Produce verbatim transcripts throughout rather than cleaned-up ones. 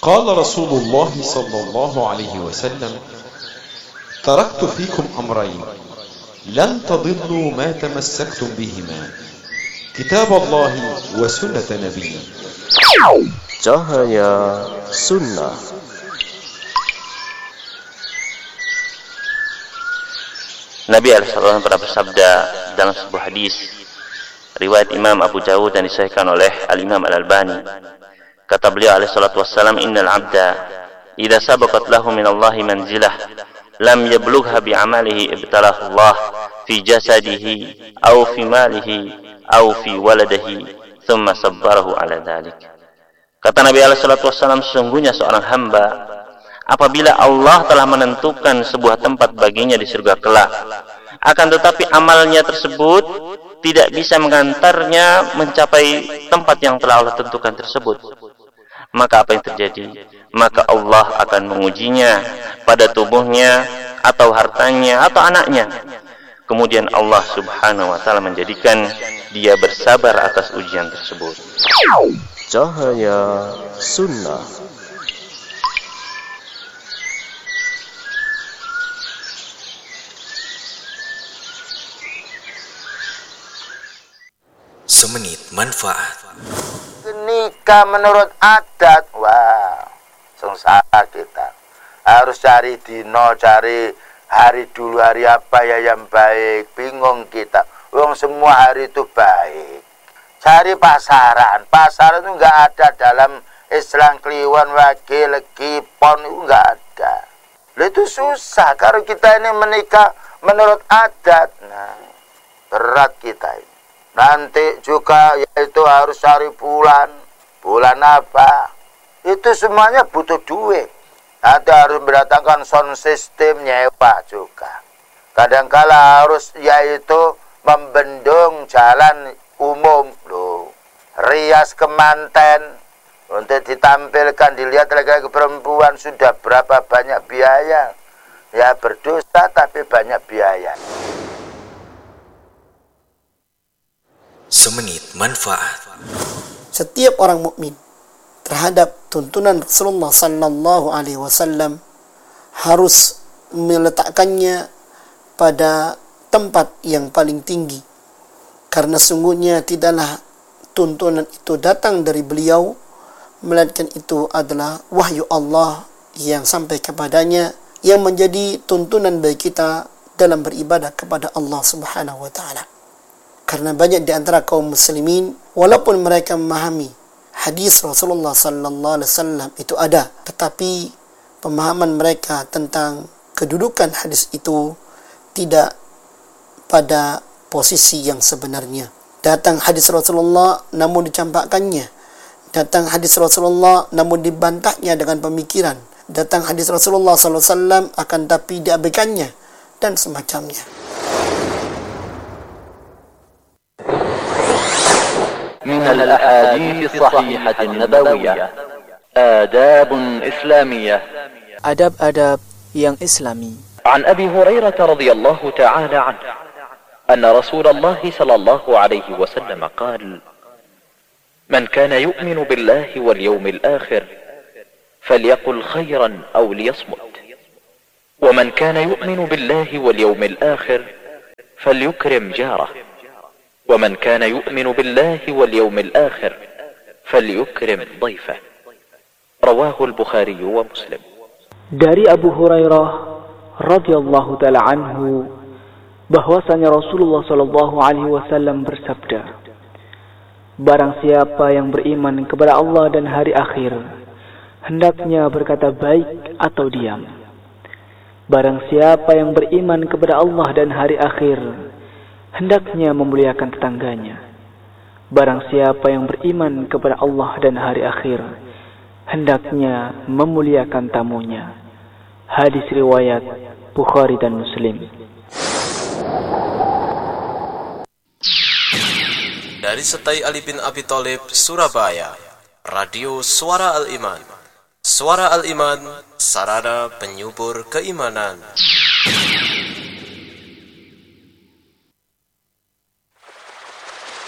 قال رسول الله صلى الله عليه وسلم: تركت فيكم أمرين لن تضلوا ما تمسكتم بهما، كتاب الله وسنة نبيه. Cahaya Sunnah. Nabi alaihi wasallam pernah bersabda dalam sebuah hadis riwayat Imam Abu Dawud dan disahihkan oleh Al-Imam Al-Albani. Kata beliau alaihi salatu wassalam, innal abda idza sabaqat lahu min Allahi manzilah lam yablugha bi amalihi ibtalahu Allah fi jasadihi aw fi malihi aw fi waladihi thumma sabbarahu ala dhalik. Kata Nabi alaihi salatu wassalam, sesungguhnya seorang hamba apabila Allah telah menentukan sebuah tempat baginya di surga kelak, akan tetapi amalnya tersebut tidak bisa mengantarnya mencapai tempat yang telah Allah tentukan tersebut, maka apa yang terjadi? Maka Allah akan mengujinya pada tubuhnya atau hartanya atau anaknya. Kemudian Allah subhanahu wa ta'ala menjadikan dia bersabar atas ujian tersebut. Cahaya Sunnah. Semenit manfaat. Nikah menurut adat, wah, sengsara kita. Harus cari dino, cari hari dulu, hari apa ya yang baik. Bingung kita. Wong semua hari itu baik. Cari pasaran. Pasaran itu nggak ada dalam Islam. Kliwon, wage, legi, pon itu nggak ada. Lalu itu susah. Kalau kita ini menikah menurut adat, nah berat kita ini. Nanti juga yaitu harus cari bulan. Bulan apa? Itu semuanya butuh duit. Nanti harus mendatangkan sound system, nyewa juga. Kadangkala harus yaitu membendung jalan umum. Loh, rias kemanten untuk ditampilkan, dilihat lagi-lagi perempuan, sudah berapa banyak biaya. Ya berdosa tapi banyak biaya. Semenit manfaat. Setiap orang mukmin terhadap tuntunan Rasulullah sallallahu alaihi wasallam harus meletakkannya pada tempat yang paling tinggi, karena sungguhnya tidaklah tuntunan itu datang dari beliau, melainkan itu adalah wahyu Allah yang sampai kepadanya, yang menjadi tuntunan bagi kita dalam beribadah kepada Allah Subhanahu wa taala. Karena banyak di antara kaum muslimin, walaupun mereka memahami hadis Rasulullah sallallahu alaihi wasallam itu ada, tetapi pemahaman mereka tentang kedudukan hadis itu tidak pada posisi yang sebenarnya. Datang hadis Rasulullah namun dicampakkannya. Datang hadis Rasulullah namun dibantahnya dengan pemikiran. Datang hadis Rasulullah sallallahu alaihi wasallam akan tapi diabaikannya dan semacamnya. من الأحاديث الصحيحة النبوية آداب إسلامية. Adab-adab yang Islami. عن أبي هريرة رضي الله تعالى عنه أن رسول الله صلى الله عليه وسلم قال: من كان يؤمن بالله واليوم الآخر فليقل خيرا أو ليصمت، ومن كان يؤمن بالله واليوم الآخر فليكرم جاره، ومن كان يؤمن بالله واليوم الآخر فليكرم ضيفه. رواه البخاري ومسلم. Dari Abu Hurairah radhiyallahu taala anhu bahwasanya Rasulullah sallallahu alaihi wasallam bersabda, barang siapa yang beriman kepada Allah dan hari akhir, hendaknya berkata baik atau diam. Barang siapa yang beriman kepada Allah dan hari akhir, hendaknya memuliakan tetangganya. Barang siapa yang beriman kepada Allah dan hari akhir, hendaknya memuliakan tamunya. Hadis riwayat Bukhari dan Muslim. Dari Setai Ali bin Abi Thalib, Surabaya, Radio Suara Al-Iman. Suara Al-Iman, sarana penyubur keimanan.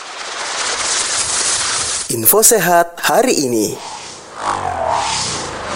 Info sehat hari ini.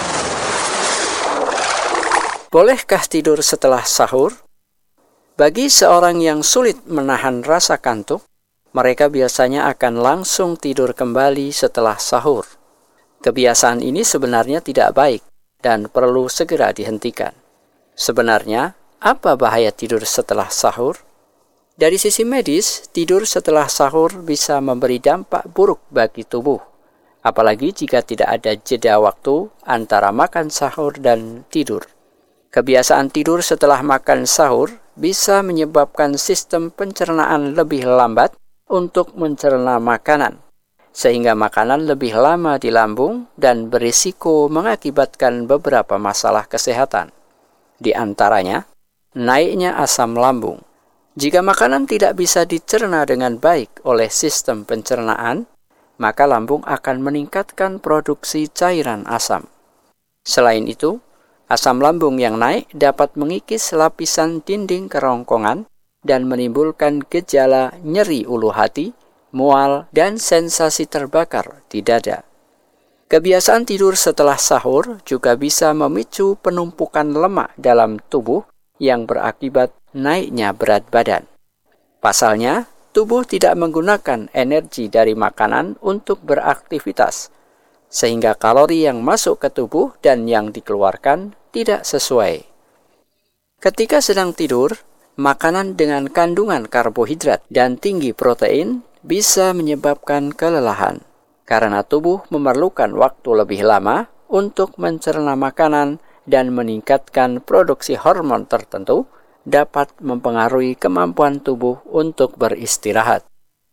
Bolehkah tidur setelah sahur? Bagi seorang yang sulit menahan rasa kantuk, mereka biasanya akan langsung tidur kembali setelah sahur. Kebiasaan ini sebenarnya tidak baik dan perlu segera dihentikan. Sebenarnya, apa bahaya tidur setelah sahur? Dari sisi medis, tidur setelah sahur bisa memberi dampak buruk bagi tubuh, apalagi jika tidak ada jeda waktu antara makan sahur dan tidur. Kebiasaan tidur setelah makan sahur bisa menyebabkan sistem pencernaan lebih lambat untuk mencerna makanan, sehingga makanan lebih lama di lambung dan berisiko mengakibatkan beberapa masalah kesehatan. Di antaranya, naiknya asam lambung. Jika makanan tidak bisa dicerna dengan baik oleh sistem pencernaan, maka lambung akan meningkatkan produksi cairan asam. Selain itu, asam lambung yang naik dapat mengikis lapisan dinding kerongkongan dan menimbulkan gejala nyeri ulu hati, mual, dan sensasi terbakar di dada. Kebiasaan tidur setelah sahur juga bisa memicu penumpukan lemak dalam tubuh yang berakibat naiknya berat badan. Pasalnya, tubuh tidak menggunakan energi dari makanan untuk beraktivitas, sehingga kalori yang masuk ke tubuh dan yang dikeluarkan tidak sesuai. Ketika sedang tidur, makanan dengan kandungan karbohidrat dan tinggi protein bisa menyebabkan kelelahan, karena tubuh memerlukan waktu lebih lama untuk mencerna makanan dan meningkatkan produksi hormon tertentu dapat mempengaruhi kemampuan tubuh untuk beristirahat.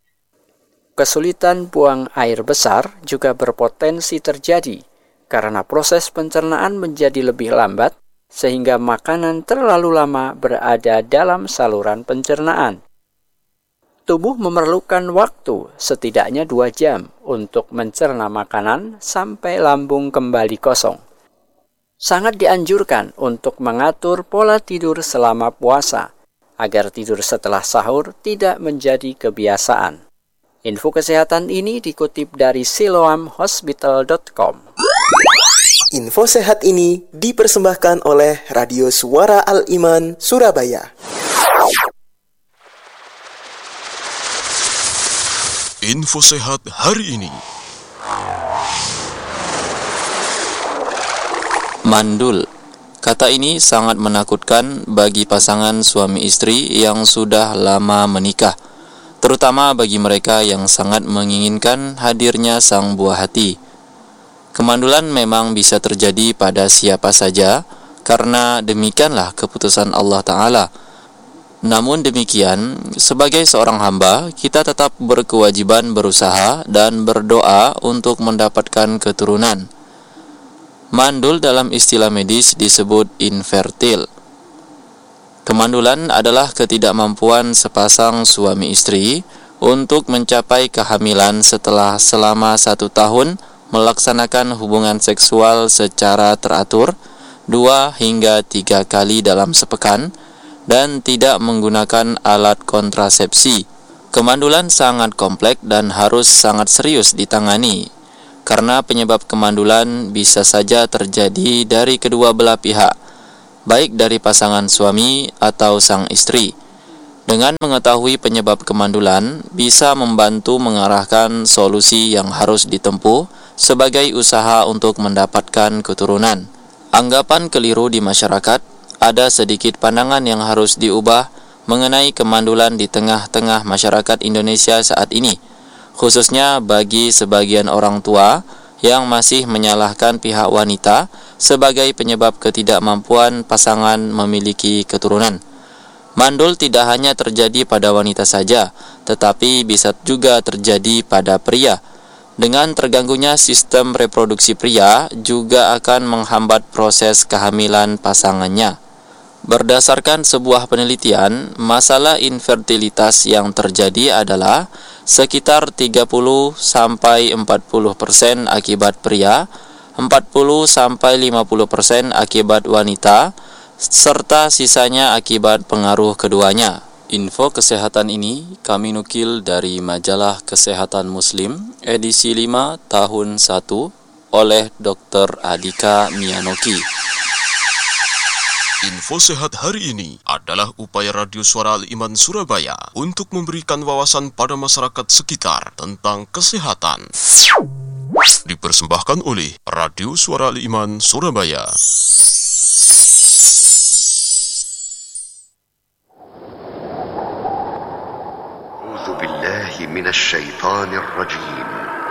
Kesulitan buang air besar juga berpotensi terjadi karena proses pencernaan menjadi lebih lambat sehingga makanan terlalu lama berada dalam saluran pencernaan. Tubuh memerlukan waktu setidaknya dua jam untuk mencerna makanan sampai lambung kembali kosong. Sangat dianjurkan untuk mengatur pola tidur selama puasa, agar tidur setelah sahur tidak menjadi kebiasaan. Info kesehatan ini dikutip dari siloam hospital dot com. Info sehat ini dipersembahkan oleh Radio Suara Al-Iman, Surabaya. Info sehat hari ini. Mandul. Kata ini sangat menakutkan bagi pasangan suami istri yang sudah lama menikah, terutama bagi mereka yang sangat menginginkan hadirnya sang buah hati. Kemandulan memang bisa terjadi pada siapa saja, karena demikianlah keputusan Allah Ta'ala. Namun demikian, sebagai seorang hamba, kita tetap berkewajiban berusaha dan berdoa untuk mendapatkan keturunan. Mandul dalam istilah medis disebut infertil. Kemandulan adalah ketidakmampuan sepasang suami istri untuk mencapai kehamilan setelah selama satu tahun melaksanakan hubungan seksual secara teratur dua hingga tiga kali dalam sepekan dan tidak menggunakan alat kontrasepsi. Kemandulan sangat kompleks dan harus sangat serius ditangani, karena penyebab kemandulan bisa saja terjadi dari kedua belah pihak, baik dari pasangan suami atau sang istri. Dengan mengetahui penyebab kemandulan, bisa membantu mengarahkan solusi yang harus ditempuh sebagai usaha untuk mendapatkan keturunan. Anggapan keliru di masyarakat, ada sedikit pandangan yang harus diubah mengenai kemandulan di tengah-tengah masyarakat Indonesia saat ini, khususnya bagi sebagian orang tua yang masih menyalahkan pihak wanita sebagai penyebab ketidakmampuan pasangan memiliki keturunan. Mandul tidak hanya terjadi pada wanita saja, tetapi bisa juga terjadi pada pria. Dengan terganggunya sistem reproduksi pria juga akan menghambat proses kehamilan pasangannya. Berdasarkan sebuah penelitian, masalah infertilitas yang terjadi adalah sekitar tiga puluh sampai empat puluh persen akibat pria, empat puluh sampai lima puluh persen akibat wanita, serta sisanya akibat pengaruh keduanya. Info kesehatan ini kami nukil dari majalah Kesehatan Muslim edisi lima tahun satu. tahun satu oleh dokter Adika Miyanoki. Info Sehat hari ini adalah upaya Radio Suara Al-Iman Surabaya untuk memberikan wawasan pada masyarakat sekitar tentang kesehatan. Dipersembahkan oleh Radio Suara Al-Iman Surabaya. A'udzu billahi minasy syaithanir rajim.